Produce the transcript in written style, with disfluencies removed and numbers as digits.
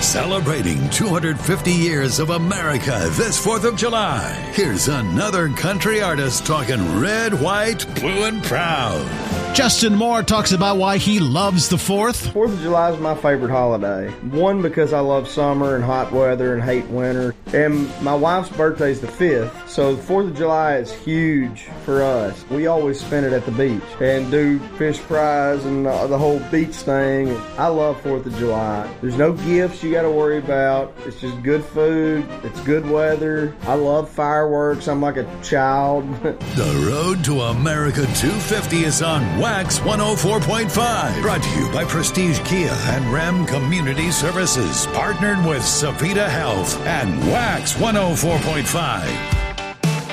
Celebrating 250 years of America this 4th of July. Here's another country artist talking red, white, blue, and proud. Justin Moore talks about why he loves the 4th. 4th of July is my favorite holiday. One, because I love summer and hot weather and hate winter. And my wife's birthday is the 5th, so the 4th of July is huge for us. We always spend it at the beach and do fish fries and the whole beach thing. I love 4th of July. There's no gifts you got to worry about. It's just good food. It's good weather. I love fireworks. I'm like a child. The Road to America 250 is on Wax 104.5. Brought to you by Prestige Kia and Ram Community Services. Partnered with Savita Health and Wax 104.5.